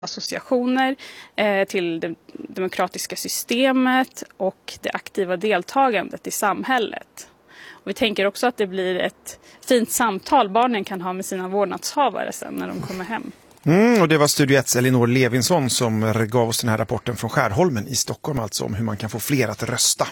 associationer till det demokratiska systemet och det aktiva deltagandet i samhället. Och vi tänker också att det blir ett fint samtal barnen kan ha med sina vårdnadshavare sen när de kommer hem. Och det var Studio 1:s Elinor Levinsson som gav oss den här rapporten från Skärholmen i Stockholm, alltså om hur man kan få fler att rösta.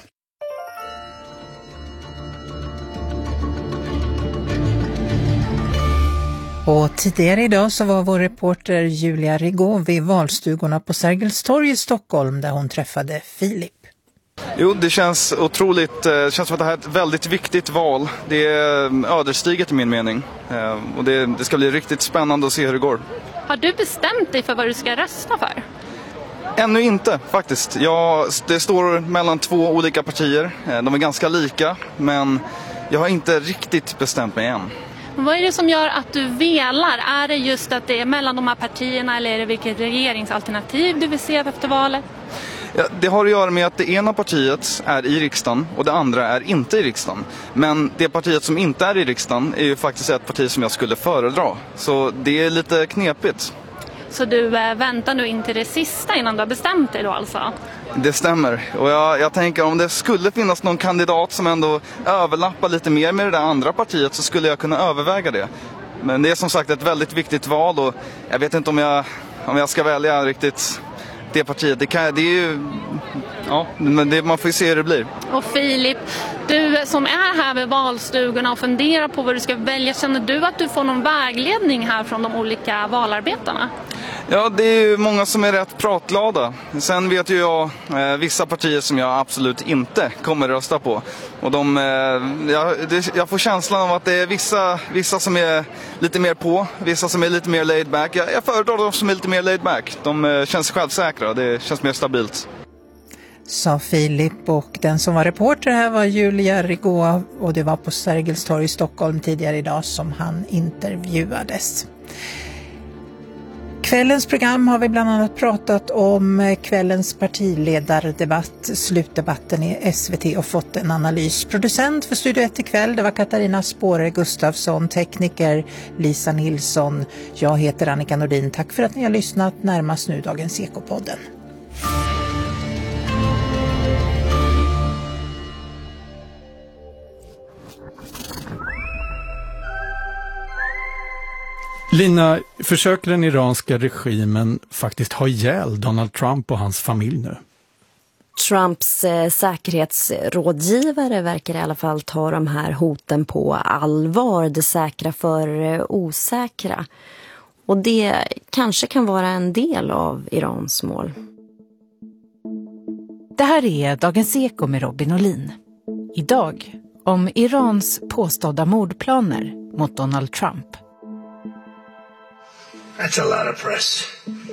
Och tidigare idag så var vår reporter Julia Rigaud vid valstugorna på Sergels torg i Stockholm där hon träffade Filip. Jo, det känns otroligt. Det känns som att det här är ett väldigt viktigt val. Det är ödesdigert i min mening. Och det ska bli riktigt spännande att se hur det går. Har du bestämt dig för vad du ska rösta för? Ännu inte faktiskt. Det står mellan två olika partier. De är ganska lika, men jag har inte riktigt bestämt mig än. Vad är det som gör att du velar? Är det just att det är mellan de här partierna eller är det vilket regeringsalternativ du vill se efter valet? Ja, det har att göra med att det ena partiet är i riksdagen och det andra är inte i riksdagen. Men det partiet som inte är i riksdagen är ju faktiskt ett parti som jag skulle föredra. Så det är lite knepigt. Så du väntar nu in till det sista innan du har bestämt dig då alltså? Det stämmer. Och jag tänker om det skulle finnas någon kandidat som ändå överlappar lite mer med det där andra partiet så skulle jag kunna överväga det. Men det är som sagt ett väldigt viktigt val och jag vet inte om jag ska välja riktigt det partiet. Det är ju... Ja, men man får ju se hur det blir. Och Filip, du som är här vid valstugorna och funderar på vad du ska välja, känner du att du får någon vägledning här från de olika valarbetarna? Ja, det är ju många som är rätt pratglada. Sen vet ju jag vissa partier som jag absolut inte kommer rösta på. Och jag får känslan av att det är vissa som är lite mer på, vissa som är lite mer laid back. Jag föredrar de som är lite mer laid back. De känns självsäkra, det känns mer stabilt. Sa Filip, och den som var reporter här var Julia Rigaud och det var på Sergels torg i Stockholm tidigare idag som han intervjuades. Kvällens program har vi bland annat pratat om kvällens partiledardebatt, slutdebatten i SVT och fått en analys. Producent för Studio 1 ikväll, det var Katarina Spåre Gustafsson, tekniker Lisa Nilsson. Jag heter Annika Nordin, tack för att ni har lyssnat. Närmast nu Dagens Ekopodden. Lina, försöker den iranska regimen faktiskt ha ihjäl Donald Trump och hans familj nu? Trumps säkerhetsrådgivare verkar i alla fall ta de här hoten på allvar, det säkra för osäkra. Och det kanske kan vara en del av Irans mål. Det här är Dagens Eko med Robin Olin. Idag om Irans påstådda mordplaner mot Donald Trump. That's a lot of press.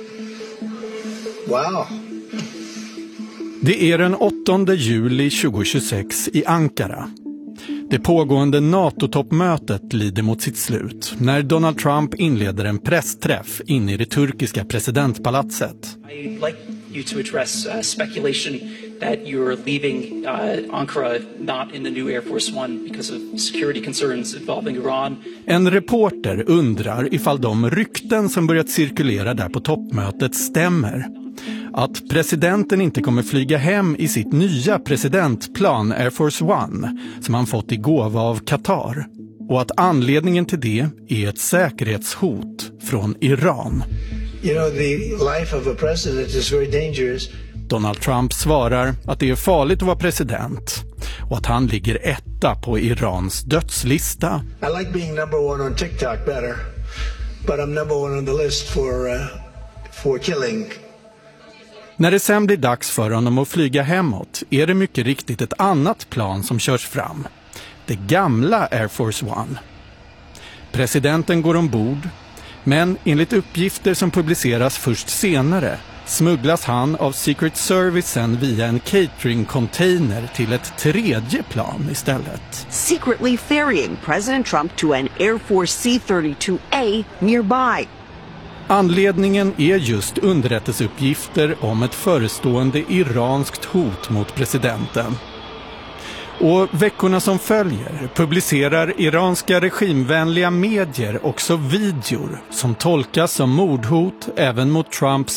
Wow. Det är den 8 juli 2026 i Ankara. Det pågående NATO-toppmötet lider mot sitt slut när Donald Trump inleder en pressträff in i det turkiska presidentpalatset. I'd like you to address speculation that you're leaving Ankara not in the new Air Force One because of security concerns involving Iran. En reporter undrar ifall de rykten som börjat cirkulera där på toppmötet stämmer. Att presidenten inte kommer flyga hem i sitt nya presidentplan Air Force One som han fått i gåva av Qatar. Och att anledningen till det är ett säkerhetshot från Iran. You know, the life of a president is very dangerous. Donald Trump svarar att det är farligt att vara president och att han ligger etta på Irans dödslista. I like being number one on TikTok better, but I'm number one on the list for killing. När det sen blir dags för honom att flyga hemåt är det mycket riktigt ett annat plan som körs fram. Det gamla Air Force One. Presidenten går ombord, men enligt uppgifter som publiceras först senare smugglas han av Secret Servicen via en catering-container till ett tredje plan istället. Secretly ferrying President Trump to an Air Force C-32A nearby. Anledningen är just underrättelseuppgifter om ett förestående iranskt hot mot presidenten. Och veckorna som följer publicerar iranska regimvänliga medier också videor som tolkas som mordhot även mot Trumps